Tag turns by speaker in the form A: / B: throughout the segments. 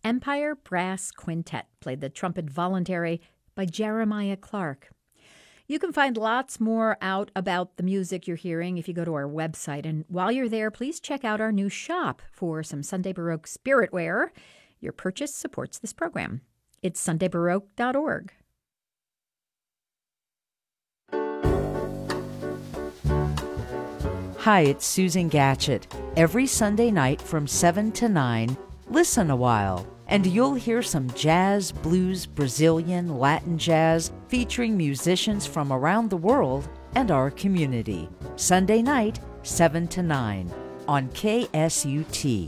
A: Empire Brass Quintet played the trumpet voluntary by Jeremiah Clark. You can find lots more out about the music you're hearing if you go to our website. And while you're there, please check out our new shop for some Sunday Baroque spirit wear. Your purchase supports this program. It's sundaybaroque.org.
B: Hi, it's Susan Gatchett. Every Sunday night from 7 to 9, listen a while, and you'll hear some jazz, blues, Brazilian, Latin jazz featuring musicians from around the world and our community. Sunday night, 7 to 9 on KSUT.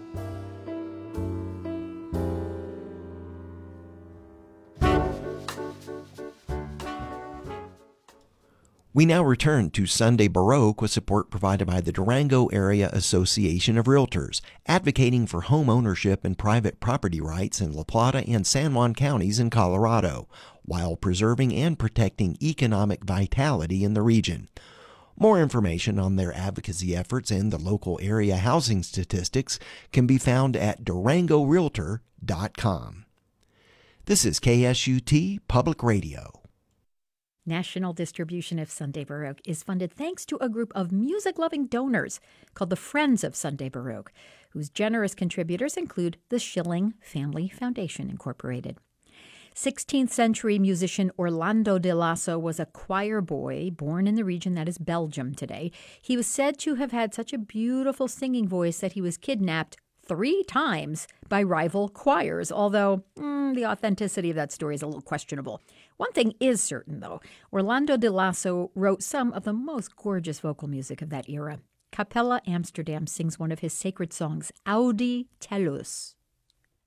C: We now return to Sunday Baroque with support provided by the Durango Area Association of Realtors, advocating for home ownership and private property rights in La Plata and San Juan counties in Colorado, while preserving and protecting economic vitality in the region. More information on their advocacy efforts and the local area housing statistics can be found at durangorealtor.com. This is KSUT Public Radio.
A: National distribution of Sunday Baroque is funded thanks to a group of music-loving donors called the Friends of Sunday Baroque, whose generous contributors include the Schilling Family Foundation, Incorporated. 16th century musician Orlando de Lasso was a choir boy born in the region that is Belgium today. He was said to have had such a beautiful singing voice that he was kidnapped 3 times by rival choirs, although the authenticity of that story is a little questionable. One thing is certain, though. Orlando de Lasso wrote some of the most gorgeous vocal music of that era. Capella Amsterdam sings one of his sacred songs, Audi Tellus.